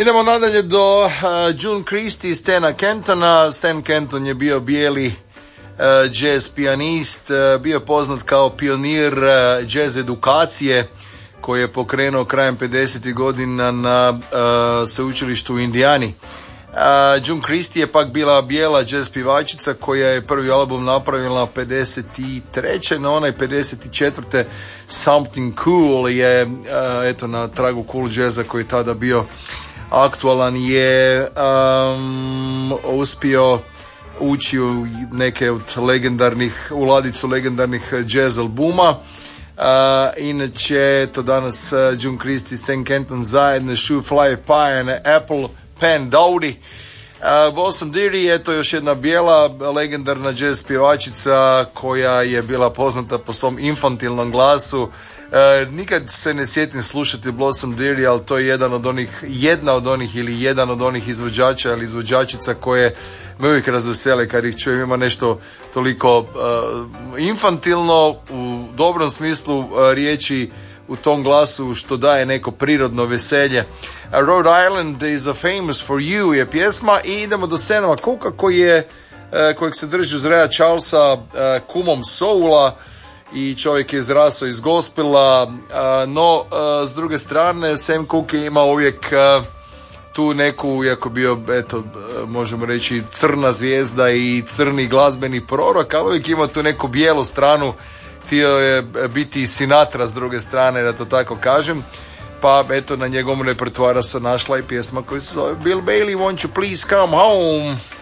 Idemo nadalje do June Christy i Stana Kentona. Stan Kenton je bio bijeli jazz pijanist, bio poznat kao pionir jazz edukacije koji je pokrenuo krajem 50. godina na sveučilištu u Indijani. June Christy je pak bila bijela jazz pivačica koja je prvi album napravila 53. na onaj 54. Something Cool je eto na tragu cool jazza koji je tada bio aktualan, je uspio ući u neke od u ladicu legendarnih jazz albuma. Inače, to danas June Christy i Stan Kenton zajedno Shoe Fly Pie and Apple Pen Dowdy. Blossom Dearie je to još jedna bijela legendarna jazz pjevačica koja je bila poznata po svom infantilnom glasu. Nikad se ne sjetim slušati Blossom Dearie, ali to je jedan od onih izvođača ili izvođačica koje me uvijek razvesele kad ih čujem. Ima nešto toliko infantilno u dobrom smislu riječi u tom glasu što daje neko prirodno veselje. Rhode Island is a famous for you je pjesma i idemo do Sama Cooka kojeg se drži uz Raya Charlesa, kumom soula, i čovjek je izrasao iz gospela, no s druge strane Sam Cooke je imao uvijek tu neku, iako bio, eto, možemo reći crna zvijezda i crni glazbeni prorok, ali uvijek imao tu neku bijelu stranu, htio je biti Sinatra s druge strane, da to tako kažem, pa eto na njegovom repertoara se našla i pjesma koja se zove Bill Bailey, Won't You Please Come Home.